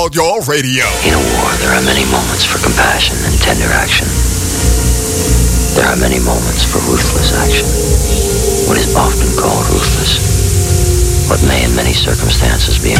Your radio. In a war, there are many moments for compassion and tender action. There are many moments for ruthless action. What is often called ruthless, what may in many circumstances be